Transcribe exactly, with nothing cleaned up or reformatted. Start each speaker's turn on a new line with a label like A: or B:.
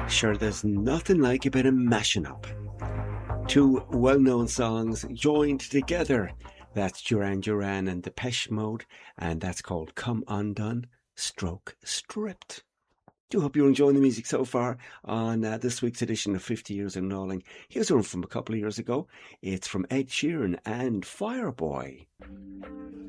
A: Sure, there's nothing like a bit of mashing up. Two well-known songs joined together. That's Duran Duran and Depeche Mode, and that's called Come Undone, Stroke Stripped. Do hope you're enjoying the music so far on uh, this week's edition of fifty Years of Knowling. Here's one from a couple of years ago. It's from Ed Sheeran and Fireboy.